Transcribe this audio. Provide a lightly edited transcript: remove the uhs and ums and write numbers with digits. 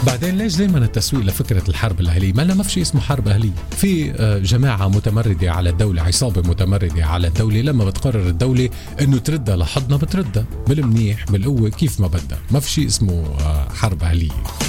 بعدين ليش دايما التسويق لفكرة الحرب الأهلية؟ ما في شيء اسمه حرب أهلية. في جماعة متمردة على الدولة، عصابة متمردة على الدولة، لما بتقرر الدولة انه تردها لحضنها بتردها بالمنيح بالقوة كيف ما بدها. ما في شيء اسمه حرب أهلية.